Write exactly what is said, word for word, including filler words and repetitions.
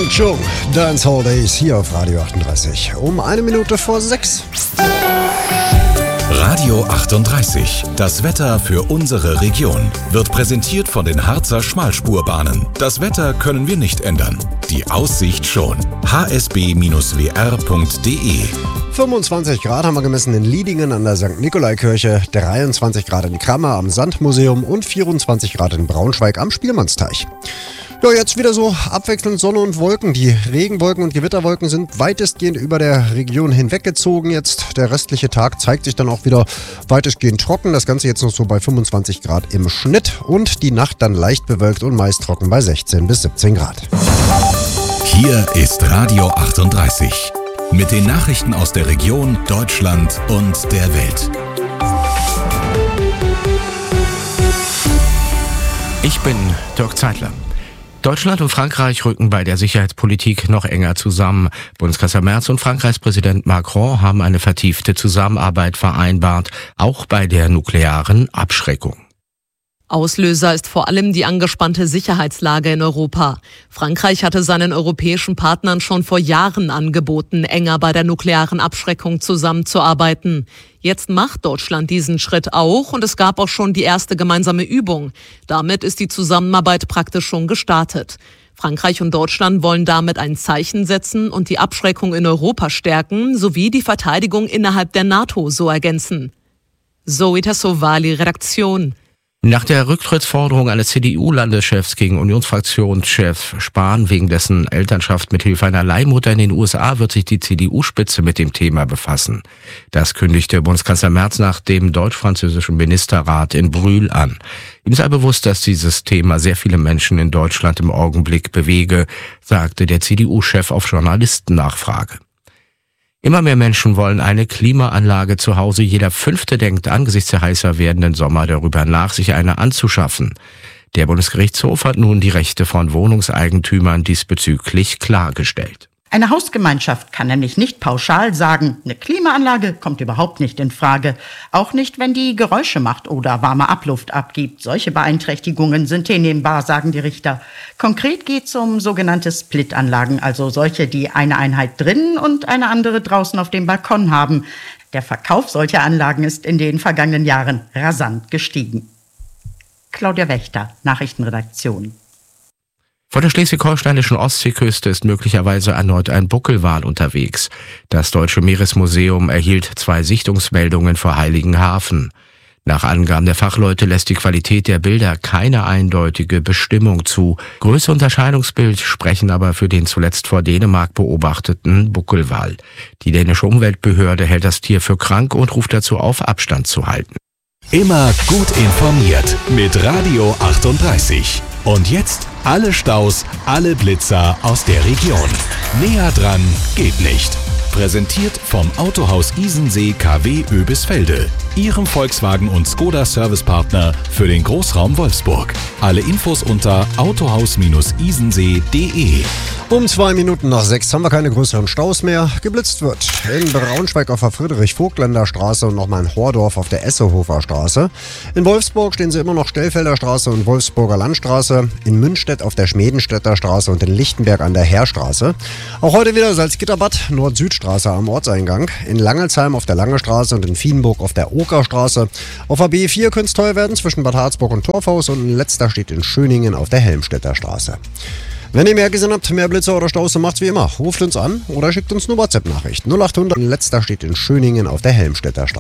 Chung, Dance Hall Days hier auf Radio achtunddreißig. Um eine Minute vor sechs. Radio achtunddreißig. Das Wetter für unsere Region wird präsentiert von den Harzer Schmalspurbahnen. Das Wetter können wir nicht ändern. Die Aussicht schon. h s b w r punkt d e fünfundzwanzig Grad haben wir gemessen in Liedingen an der Sankt Nikolaikirche, dreiundzwanzig Grad in Krammer am Sandmuseum und vierundzwanzig Grad in Braunschweig am Spielmannsteich. Ja, jetzt wieder so abwechselnd Sonne und Wolken. Die Regenwolken und Gewitterwolken sind weitestgehend über der Region hinweggezogen jetzt. Der restliche Tag zeigt sich dann auch wieder weitestgehend trocken. Das Ganze jetzt noch so bei fünfundzwanzig Grad im Schnitt und die Nacht dann leicht bewölkt und meist trocken bei sechzehn bis siebzehn Grad. Hier ist Radio achtunddreißig. Mit den Nachrichten aus der Region, Deutschland und der Welt. Ich bin Dirk Zeitler. Deutschland und Frankreich rücken bei der Sicherheitspolitik noch enger zusammen. Bundeskanzler Merz und Frankreichs Präsident Macron haben eine vertiefte Zusammenarbeit vereinbart, auch bei der nuklearen Abschreckung. Auslöser ist vor allem die angespannte Sicherheitslage in Europa. Frankreich hatte seinen europäischen Partnern schon vor Jahren angeboten, enger bei der nuklearen Abschreckung zusammenzuarbeiten. Jetzt macht Deutschland diesen Schritt auch und es gab auch schon die erste gemeinsame Übung. Damit ist die Zusammenarbeit praktisch schon gestartet. Frankreich und Deutschland wollen damit ein Zeichen setzen und die Abschreckung in Europa stärken, sowie die Verteidigung innerhalb der NATO so ergänzen. Zoe Tassovali, Redaktion. Nach der Rücktrittsforderung eines C D U-Landeschefs gegen Unionsfraktionschef Spahn wegen dessen Elternschaft mit Hilfe einer Leihmutter in den U S A wird sich die C D U-Spitze mit dem Thema befassen. Das kündigte Bundeskanzler Merz nach dem deutsch-französischen Ministerrat in Brühl an. Ihm sei bewusst, dass dieses Thema sehr viele Menschen in Deutschland im Augenblick bewege, sagte der C D U-Chef auf Journalistennachfrage. Immer mehr Menschen wollen eine Klimaanlage zu Hause. Jeder Fünfte denkt angesichts der heißer werdenden Sommer darüber nach, sich eine anzuschaffen. Der Bundesgerichtshof hat nun die Rechte von Wohnungseigentümern diesbezüglich klargestellt. Eine Hausgemeinschaft kann nämlich nicht pauschal sagen, eine Klimaanlage kommt überhaupt nicht in Frage. Auch nicht, wenn die Geräusche macht oder warme Abluft abgibt. Solche Beeinträchtigungen sind hinnehmbar, sagen die Richter. Konkret geht es um sogenannte Split-Anlagen, also solche, die eine Einheit drinnen und eine andere draußen auf dem Balkon haben. Der Verkauf solcher Anlagen ist in den vergangenen Jahren rasant gestiegen. Claudia Wächter, Nachrichtenredaktion. Vor der schleswig-holsteinischen Ostseeküste ist möglicherweise erneut ein Buckelwal unterwegs. Das Deutsche Meeresmuseum erhielt zwei Sichtungsmeldungen vor Heiligenhafen. Nach Angaben der Fachleute lässt die Qualität der Bilder keine eindeutige Bestimmung zu. Größe und Erscheinungsbild sprechen aber für den zuletzt vor Dänemark beobachteten Buckelwal. Die dänische Umweltbehörde hält das Tier für krank und ruft dazu auf, Abstand zu halten. Immer gut informiert mit Radio achtunddreißig. Und jetzt alle Staus, alle Blitzer aus der Region. Näher dran geht nicht. Präsentiert vom Autohaus Isensee K W Oebisfelde, Ihrem Volkswagen und Skoda Servicepartner für den Großraum Wolfsburg. Alle Infos unter autohaus isensee punkt d e. Um zwei Minuten nach sechs haben wir keine größeren Staus mehr. Geblitzt wird in Braunschweig auf der Friedrich-Vogtländer Straße und nochmal in Hordorf auf der Essehofer Straße. In Wolfsburg stehen sie immer noch Stellfelder Straße und Wolfsburger Landstraße. In Münstedt auf der Schmedenstädter Straße und in Lichtenberg an der Heerstraße. Auch heute wieder Salzgitterbad, Nord-Süd-Straße am Ortseingang. In Langelsheim auf der Lange Straße und in Vienburg auf der Okerstraße. Auf der B vier könnte es teuer werden zwischen Bad Harzburg und Torfhaus und ein letzter steht in Schöningen auf der Helmstedter Straße. Wenn ihr mehr gesehen habt, mehr Blitzer oder Staus, so macht's wie immer. Ruft uns an oder schickt uns eine WhatsApp-Nachricht. null acht hundert, letzter steht in Schöningen auf der Helmstedter Straße.